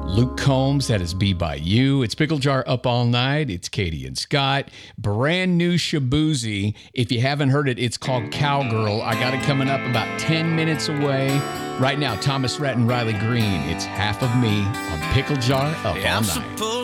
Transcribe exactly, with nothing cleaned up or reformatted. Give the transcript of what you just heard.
Luke Combs, that is Be By You. It's Pickle Jar Up All Night. It's Katie and Scott. Brand new Shaboozey. If you haven't heard it, it's called Cowgirl. I got it coming up about ten minutes away. Right now, Thomas Rhett and Riley Green. It's Half of Me on Pickle Jar Up All Night.